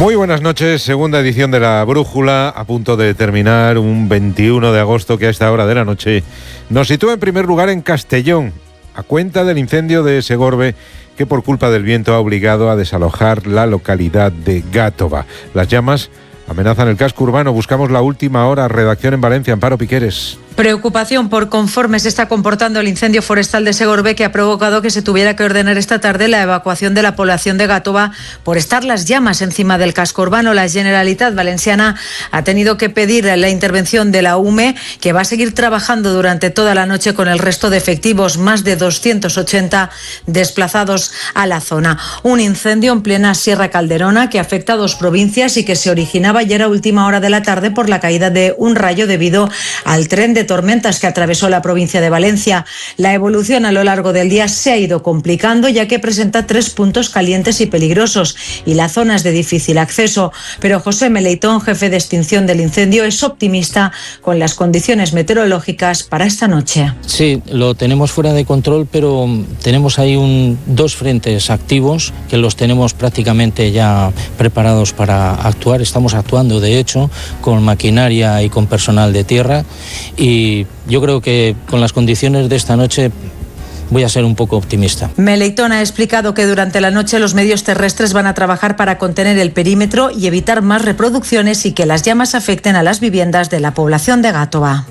Muy buenas noches, segunda edición de La Brújula, a punto de terminar un 21 de agosto que a esta hora de la noche nos sitúa en primer lugar en Castellón, a cuenta del incendio de Segorbe que por culpa del viento ha obligado a desalojar la localidad de Gátova. Las llamas amenazan el casco urbano. Buscamos la última hora. Redacción en Valencia, Amparo Piqueres. Preocupación por conforme se está comportando el incendio forestal de Segorbe, que ha provocado que se tuviera que ordenar esta tarde la evacuación de la población de Gátova por estar las llamas encima del casco urbano. La Generalitat Valenciana ha tenido que pedir la intervención de la UME, que va a seguir trabajando durante toda la noche con el resto de efectivos, más de 280 desplazados a la zona. Un incendio en plena Sierra Calderona que afecta a dos provincias y que se originaba ayer a última hora de la tarde por la caída de un rayo debido al tren de tormentas que atravesó la provincia de Valencia. La evolución a lo largo del día se ha ido complicando, ya que presenta 3 puntos calientes y peligrosos y la zona es de difícil acceso. Pero José Meleitón, jefe de extinción del incendio, es optimista con las condiciones meteorológicas para esta noche. Sí, lo tenemos fuera de control, pero tenemos ahí dos frentes activos que los tenemos prácticamente ya preparados para actuar. Estamos actuando, de hecho, con maquinaria y con personal de tierra, y yo creo que con las condiciones de esta noche voy a ser un poco optimista. Meleitón ha explicado que durante la noche los medios terrestres van a trabajar para contener el perímetro y evitar más reproducciones y que las llamas afecten a las viviendas de la población de Gátova.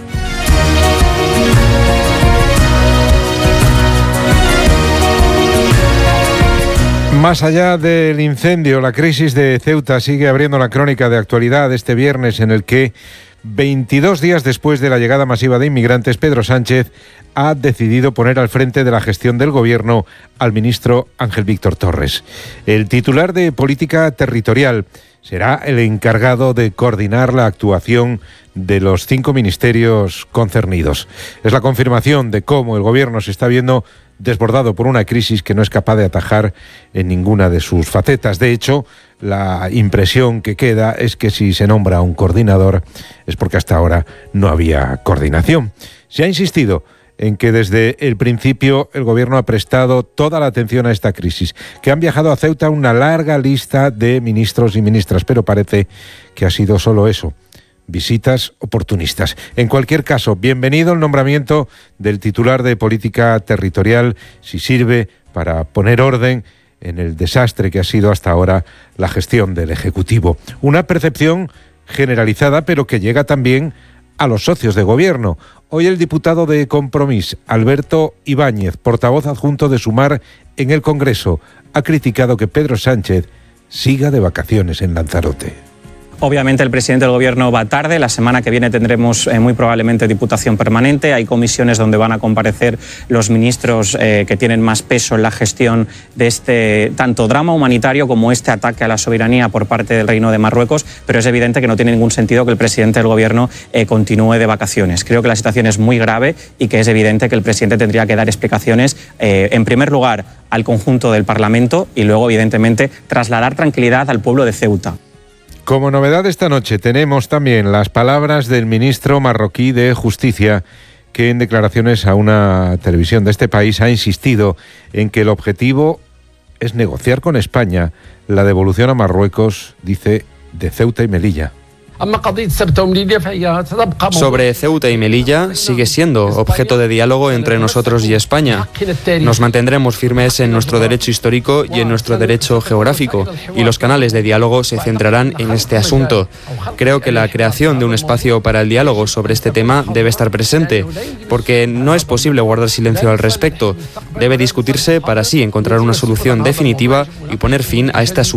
Más allá del incendio, la crisis de Ceuta sigue abriendo la crónica de actualidad de este viernes, en el que 22 días después de la llegada masiva de inmigrantes, Pedro Sánchez ha decidido poner al frente de la gestión del gobierno al ministro Ángel Víctor Torres. El titular de Política Territorial será el encargado de coordinar la actuación de los 5 ministerios concernidos. Es la confirmación de cómo el gobierno se está viendo desbordado por una crisis que no es capaz de atajar en ninguna de sus facetas. De hecho, la impresión que queda es que si se nombra un coordinador es porque hasta ahora no había coordinación. Se ha insistido en que desde el principio el gobierno ha prestado toda la atención a esta crisis, que han viajado a Ceuta una larga lista de ministros y ministras, pero parece que ha sido solo eso: visitas oportunistas. En cualquier caso, bienvenido el nombramiento del titular de Política Territorial, si sirve para poner orden en el desastre que ha sido hasta ahora la gestión del Ejecutivo. Una percepción generalizada, pero que llega también a los socios de gobierno. Hoy el diputado de Compromís, Alberto Ibáñez, portavoz adjunto de Sumar en el Congreso, ha criticado que Pedro Sánchez siga de vacaciones en Lanzarote. Obviamente el presidente del gobierno va tarde. La semana que viene tendremos muy probablemente diputación permanente. Hay comisiones donde van a comparecer los ministros que tienen más peso en la gestión de este tanto drama humanitario como este ataque a la soberanía por parte del Reino de Marruecos, pero es evidente que no tiene ningún sentido que el presidente del gobierno continúe de vacaciones. Creo que la situación es muy grave y que es evidente que el presidente tendría que dar explicaciones, en primer lugar, al conjunto del Parlamento y luego, evidentemente, trasladar tranquilidad al pueblo de Ceuta. Como novedad esta noche tenemos también las palabras del ministro marroquí de Justicia, que en declaraciones a una televisión de este país ha insistido en que el objetivo es negociar con España la devolución a Marruecos, dice, de Ceuta y Melilla. Sobre Ceuta y Melilla sigue siendo objeto de diálogo entre nosotros y España. Nos mantendremos firmes en nuestro derecho histórico y en nuestro derecho geográfico, y los canales de diálogo se centrarán en este asunto. Creo que la creación de un espacio para el diálogo sobre este tema debe estar presente, porque no es posible guardar silencio al respecto. Debe discutirse para así encontrar una solución definitiva y poner fin a este asunto.